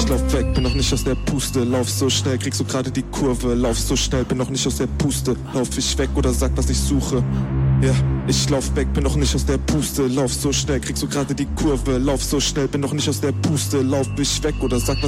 Ich lauf weg, bin noch nicht aus der Puste. Lauf so schnell, kriegst du gerade die Kurve. Lauf so schnell, bin noch nicht aus der Puste. Lauf ich weg oder sag, was ich suche. Ja, ich lauf weg, bin noch nicht aus der Puste. Lauf so schnell, kriegst du gerade die Kurve. Lauf so schnell, bin noch nicht aus der Puste. Lauf ich weg oder sag, was